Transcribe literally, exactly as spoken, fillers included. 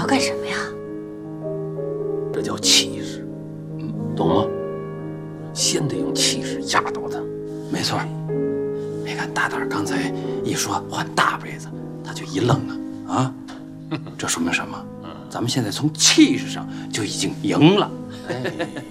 干什么呀？ 这叫气势，嗯，懂吗？先得用气势压倒他。 没错。你看大胆刚才一说换大杯子，他就一愣啊啊！这说明什么？咱们现在从气势上就已经赢了。